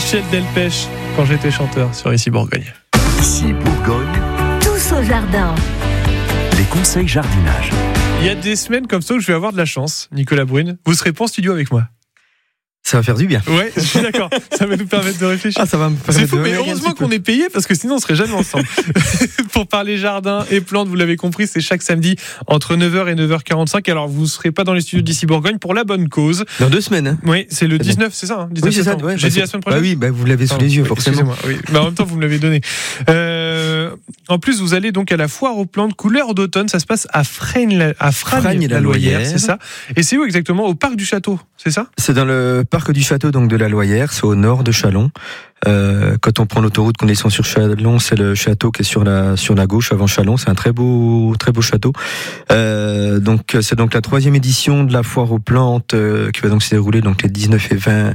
Michel Delpech, quand j'étais chanteur sur Ici Bourgogne. Ici Bourgogne, tous au jardin. les conseils jardinage. Il y a des semaines comme ça où je vais avoir de la chance, Nicolas Brune. Vous serez pas en studio avec moi. Ça va faire du bien. Ouais, je suis d'accord. Ça va nous permettre de réfléchir. Ah, ça va me C'est permettre fou, de mais regarder un heureusement petit peu. qu'on est payé parce que sinon on serait jamais ensemble. Pour parler jardin et plantes, vous l'avez compris, c'est chaque samedi entre 9h et 9h45. Alors vous ne serez pas dans les studios d'Ici Bourgogne pour la bonne cause. Dans 2 semaines. Hein. Oui, c'est le 19, c'est ça, hein, 19 Oui, c'est ça. septembre. Ouais, J'ai bah, dit la semaine prochaine. Bah oui, bah vous l'avez sous les yeux, Oui, forcément. excusez-moi, oui. Bah, en même temps, vous me l'avez donné. En plus, vous allez donc à la foire aux plantes couleur d'automne. Ça se passe à Fragnes-la-Loyère, c'est ça. Et c'est où exactement? Au parc du Château, c'est ça? C'est dans le parc du Château, donc de la Loyère, c'est au nord de Châlons. Quand on prend l'autoroute, qu'on descend sur Châlons, c'est le château qui est sur la gauche avant Châlons. C'est un très beau château. Donc c'est donc la 3e édition de la foire aux plantes qui va donc se dérouler donc les 19 et 20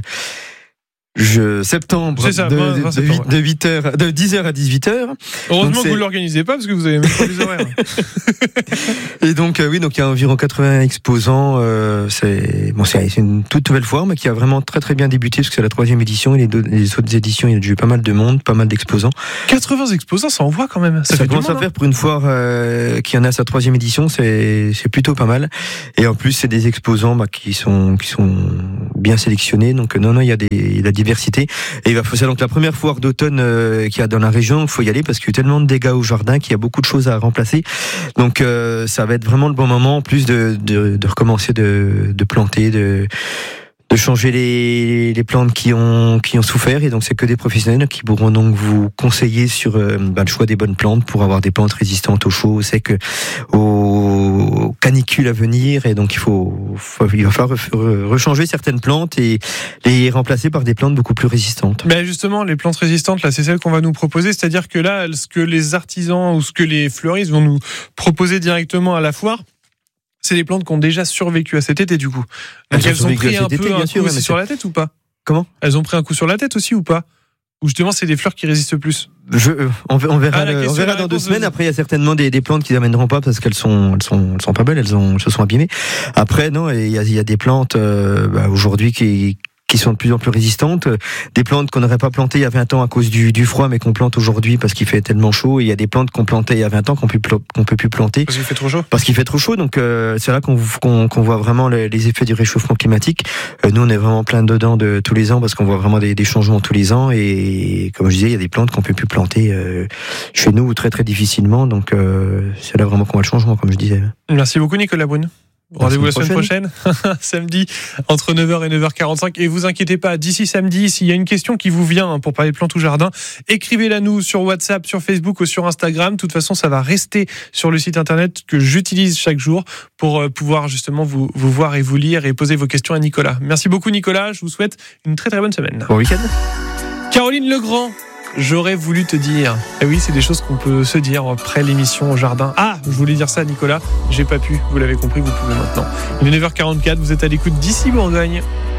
septembre, C'est ça, 20 septembre. de 10h à 18h. Heureusement Donc, que vous ne l'organisez pas parce que vous avez même pas les horaires. Et donc oui, donc il y a environ 80 exposants. C'est une toute nouvelle foire, mais qui a vraiment très très bien débuté parce que c'est la 3e édition et les autres éditions, il y a déjà eu pas mal de monde, pas mal d'exposants. 80 exposants, ça envoie quand même. Ça fait commence du monde, à faire pour une foire qui en a sa 3e édition, c'est plutôt pas mal. Et en plus, c'est des exposants qui sont bien sélectionnés. Donc non, il y a la diversité. Et c'est donc la première foire d'automne qu'il y a dans la région. Il faut y aller parce qu'il y a eu tellement de dégâts au jardin qu'il y a beaucoup de choses à remplacer. Donc ça va être vraiment le bon moment en plus de recommencer de planter, de changer les plantes qui ont souffert. Et donc c'est que des professionnels qui pourront donc vous conseiller sur le choix des bonnes plantes pour avoir des plantes résistantes au chaud, au sec, aux canicules à venir. Et donc il va falloir rechanger certaines plantes et les remplacer par des plantes beaucoup plus résistantes. Mais justement, les plantes résistantes, là, c'est celles qu'on va nous proposer. C'est-à-dire que là, ce que les artisans ou ce que les fleuristes vont nous proposer directement à la foire, c'est des plantes qui ont déjà survécu à cet été, du coup. Donc elles ont pris un peu un coup aussi sur la tête ou pas? Comment? Elles ont pris un coup sur la tête aussi ou pas? Ou justement, c'est des fleurs qui résistent plus? On verra dans 2 semaines. Après, il y a certainement des plantes qui n'amèneront pas parce qu'elles sont pas belles, elles se sont abîmées. Après, non, il y a des plantes aujourd'hui qui sont de plus en plus résistantes, des plantes qu'on n'aurait pas plantées il y a 20 ans à cause du froid, mais qu'on plante aujourd'hui parce qu'il fait tellement chaud. Et il y a des plantes qu'on plantait il y a 20 ans qu'on peut plus planter. Parce qu'il fait trop chaud. Parce qu'il fait trop chaud, donc c'est là qu'on voit vraiment les effets du réchauffement climatique. Nous, on est vraiment plein dedans de tous les ans parce qu'on voit vraiment des changements tous les ans. Et comme je disais, il y a des plantes qu'on peut plus planter chez nous très très difficilement. Donc c'est là vraiment qu'on voit le changement, comme je disais. Merci beaucoup, Nicolas Brune. Rendez-vous la semaine prochaine, samedi, entre 9h et 9h45. Et vous inquiétez pas, d'ici samedi, s'il y a une question qui vous vient pour parler de plantes ou jardin, écrivez-la nous sur WhatsApp, sur Facebook ou sur Instagram. De toute façon, ça va rester sur le site internet que j'utilise chaque jour pour pouvoir justement vous voir et vous lire et poser vos questions à Nicolas. Merci beaucoup, Nicolas. Je vous souhaite une très très bonne semaine. Bon week-end. Caroline Legrand. J'aurais voulu te dire. Et oui, c'est des choses qu'on peut se dire après l'émission au jardin. Ah, je voulais dire ça, Nicolas. J'ai pas pu. Vous l'avez compris, vous pouvez maintenant. Il est 9h44, vous êtes à l'écoute d'Ici Bourgogne.